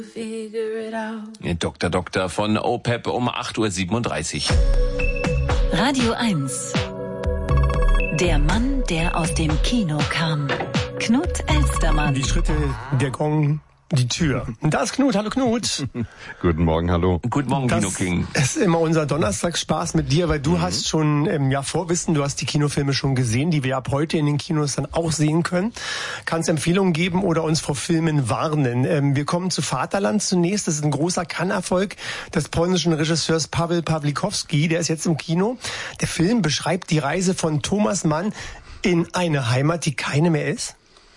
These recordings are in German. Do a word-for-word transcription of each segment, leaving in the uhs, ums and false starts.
Doktor Doktor von O P E P um acht Uhr siebenunddreißig. Radio eins. Der Mann, der aus dem Kino kam. Knut Elstermann. Die Schritte, der Gong, die Tür. Und da ist Knut. Hallo Knut. Guten Morgen, hallo. Guten Morgen, das Kino King. Das ist immer unser Donnerstagsspaß mit dir, weil du mhm. hast schon ähm, ja Vorwissen, du hast die Kinofilme schon gesehen, die wir ab heute in den Kinos dann auch sehen können. Kannst Empfehlungen geben oder uns vor Filmen warnen. Ähm, wir kommen zu Vaterland zunächst. Das ist ein großer Cannes-Erfolg des polnischen Regisseurs Paweł Pawlikowski. Der ist jetzt im Kino. Der Film beschreibt die Reise von Thomas Mann in eine Heimat, die keine mehr ist.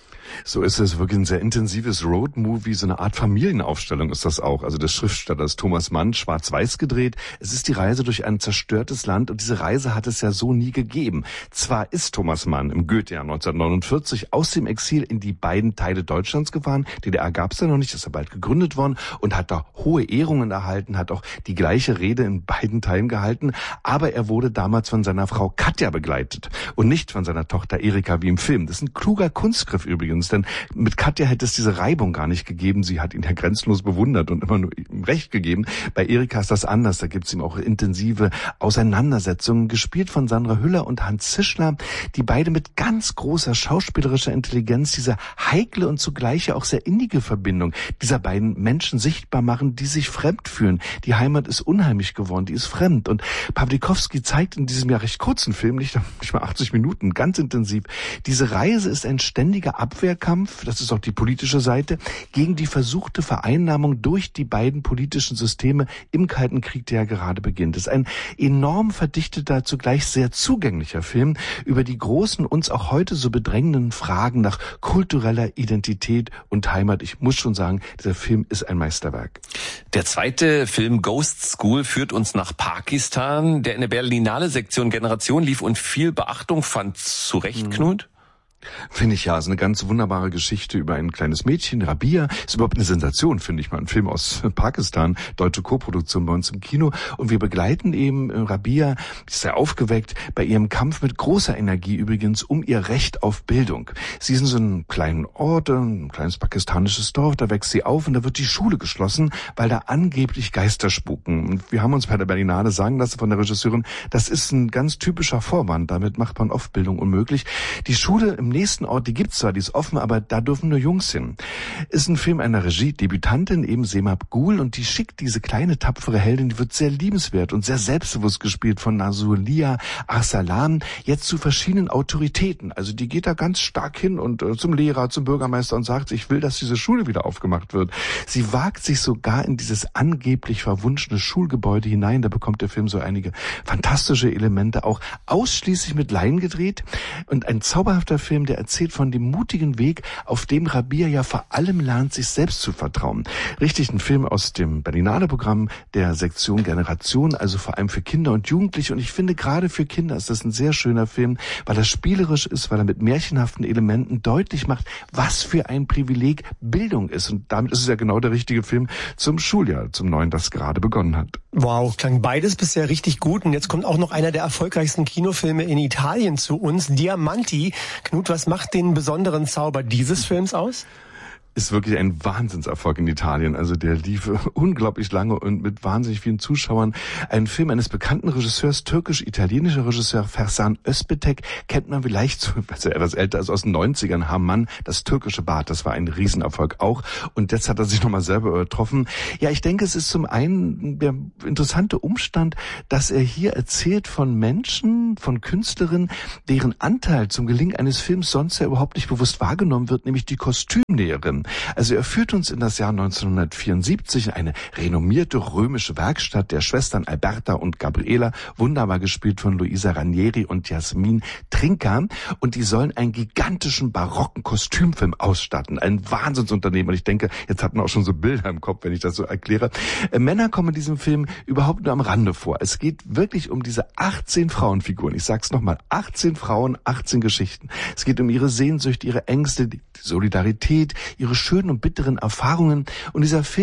So ist es, wirklich ein sehr intensives Roadmovie, so eine Art Familienaufstellung ist das auch. Also des Schriftstellers Thomas Mann, schwarz-weiß gedreht. Es ist die Reise durch ein zerstörtes Land und diese Reise hat es ja so nie gegeben. Zwar ist Thomas Mann im Goethejahr neunzehnhundertneunundvierzig aus dem Exil in die beiden Teile Deutschlands gefahren. D D R gab es ja noch nicht, ist ja bald gegründet worden und hat da hohe Ehrungen erhalten, hat auch die gleiche Rede in beiden Teilen gehalten. Aber er wurde damals von seiner Frau Katja begleitet und nicht von seiner Tochter Erika wie im Film. Das ist ein kluger Kunstgriff übrigens. Denn mit Katja hätte es diese Reibung gar nicht gegeben. Sie hat ihn ja grenzenlos bewundert und immer nur ihm Recht gegeben. Bei Erika ist das anders. Da gibt es ihm auch intensive Auseinandersetzungen, gespielt von Sandra Hüller und Hans Zischler, die beide mit ganz großer schauspielerischer Intelligenz diese heikle und zugleich auch sehr innige Verbindung dieser beiden Menschen sichtbar machen, die sich fremd fühlen. Die Heimat ist unheimlich geworden, die ist fremd. Und Pawlikowski zeigt in diesem ja recht kurzen Film, nicht, nicht mal achtzig Minuten, ganz intensiv, diese Reise ist ein ständiger Abwehr Kampf, das ist auch die politische Seite, gegen die versuchte Vereinnahmung durch die beiden politischen Systeme im Kalten Krieg, der ja gerade beginnt. Es ist ein enorm verdichteter, zugleich sehr zugänglicher Film über die großen, uns auch heute so bedrängenden Fragen nach kultureller Identität und Heimat. Ich muss schon sagen, dieser Film ist ein Meisterwerk. Der zweite Film Ghost School führt uns nach Pakistan, der in der Berlinale Sektion Generation lief und viel Beachtung fand. Zu Recht, mhm. Knut? Finde ich ja, ist eine ganz wunderbare Geschichte über ein kleines Mädchen, Rabia. Ist überhaupt eine Sensation, finde ich mal. Ein Film aus Pakistan, deutsche Koproduktion bei uns im Kino. Und wir begleiten eben Rabia, die ist sehr aufgeweckt, bei ihrem Kampf mit großer Energie übrigens um ihr Recht auf Bildung. Sie ist in so einem kleinen Ort, ein kleines pakistanisches Dorf, da wächst sie auf und da wird die Schule geschlossen, weil da angeblich Geister spuken. Und wir haben uns bei der Berlinale sagen lassen von der Regisseurin, das ist ein ganz typischer Vorwand. Damit macht man oft Bildung unmöglich. Die Schule im nächsten Ort, die gibt's zwar, die ist offen, aber da dürfen nur Jungs hin. Ist ein Film einer Regie-Debütantin, eben Semab Gul, und die schickt diese kleine, tapfere Heldin, die wird sehr liebenswert und sehr selbstbewusst gespielt von Nasulia Arsalan, jetzt zu verschiedenen Autoritäten. Also die geht da ganz stark hin und äh, zum Lehrer, zum Bürgermeister und sagt, ich will, dass diese Schule wieder aufgemacht wird. Sie wagt sich sogar in dieses angeblich verwunschene Schulgebäude hinein. Da bekommt der Film so einige fantastische Elemente, auch ausschließlich mit Laien gedreht, und ein zauberhafter Film, der erzählt von dem mutigen Weg, auf dem Rabia ja vor allem lernt, sich selbst zu vertrauen. Richtig, ein Film aus dem Berlinale Programm der Sektion Generation, also vor allem für Kinder und Jugendliche. Und ich finde, gerade für Kinder ist das ein sehr schöner Film, weil er spielerisch ist, weil er mit märchenhaften Elementen deutlich macht, was für ein Privileg Bildung ist. Und damit ist es ja genau der richtige Film zum Schuljahr, zum neuen, das gerade begonnen hat. Wow, klang beides bisher richtig gut. Und jetzt kommt auch noch einer der erfolgreichsten Kinofilme in Italien zu uns, Diamanti. Knut, was macht den besonderen Zauber dieses Films aus? Ist wirklich ein Wahnsinnserfolg in Italien. Also der lief unglaublich lange und mit wahnsinnig vielen Zuschauern. Ein Film eines bekannten Regisseurs, türkisch-italienischer Regisseur Fersan Özpetek, kennt man vielleicht, so, also etwas älter als aus den neunzigern, Haman, das türkische Bad. Das war ein Riesenerfolg auch. Und jetzt hat er sich nochmal selber übertroffen. Ja, ich denke, es ist zum einen der interessante Umstand, dass er hier erzählt von Menschen, von Künstlerinnen, deren Anteil zum Gelingen eines Films sonst ja überhaupt nicht bewusst wahrgenommen wird, nämlich die Kostümnäherin. Also er führt uns in das Jahr neunzehnhundertvierundsiebzig, eine renommierte römische Werkstatt der Schwestern Alberta und Gabriela, wunderbar gespielt von Luisa Ranieri und Jasmin Trinka. Und die sollen einen gigantischen barocken Kostümfilm ausstatten. Ein Wahnsinnsunternehmen. Und ich denke, jetzt hat man auch schon so Bilder im Kopf, wenn ich das so erkläre. Äh, Männer kommen in diesem Film überhaupt nur am Rande vor. Es geht wirklich um diese achtzehn Frauenfiguren. Ich sag's nochmal, achtzehn Frauen, achtzehn Geschichten. Es geht um ihre Sehnsucht, ihre Ängste, die Solidarität, ihre schönen und bitteren Erfahrungen. Und dieser Film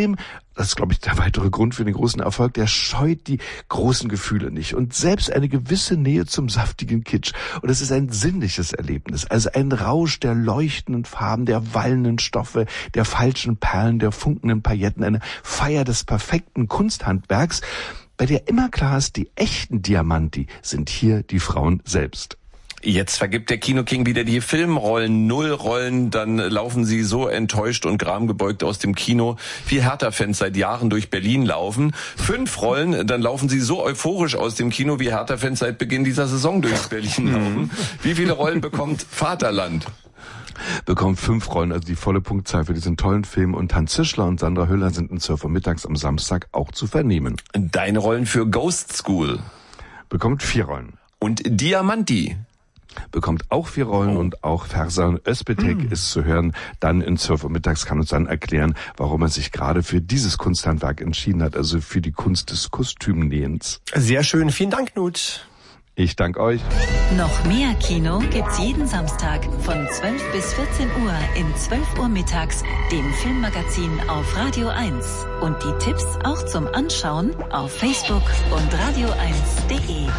das ist, glaube ich, der weitere Grund für den großen Erfolg, der scheut die großen Gefühle nicht und selbst eine gewisse Nähe zum saftigen Kitsch. Und es ist ein sinnliches Erlebnis, also ein Rausch der leuchtenden Farben, der wallenden Stoffe, der falschen Perlen, der funkenden Pailletten, eine Feier des perfekten Kunsthandwerks, bei der immer klar ist, die echten Diamanti sind hier die Frauen selbst. Jetzt vergibt der Kino-King wieder die Filmrollen, null Rollen, dann laufen sie so enttäuscht und gramgebeugt aus dem Kino, wie Hertha-Fans seit Jahren durch Berlin laufen. Fünf Rollen, dann laufen sie so euphorisch aus dem Kino, wie Hertha-Fans seit Beginn dieser Saison durch Berlin laufen. Wie viele Rollen bekommt Vaterland? Bekommt fünf Rollen, also die volle Punktzahl für diesen tollen Film. Und Hans Zischler und Sandra Hüller sind in zwölf Uhr mittags am Samstag auch zu vernehmen. Deine Rollen für Ghost School? Bekommt vier Rollen. Und Diamanti? Bekommt auch vier Rollen, oh. Und auch Fersan Özpetek mm. ist zu hören. Dann in zwölf Uhr mittags kann uns dann erklären, warum er sich gerade für dieses Kunsthandwerk entschieden hat, also für die Kunst des Kostümnähens. Sehr schön, vielen Dank, Knut. Ich danke euch. Noch mehr Kino gibt's jeden Samstag von zwölf bis vierzehn Uhr in zwölf Uhr mittags, dem Filmmagazin auf Radio eins. Und die Tipps auch zum Anschauen auf Facebook und radio eins punkt de.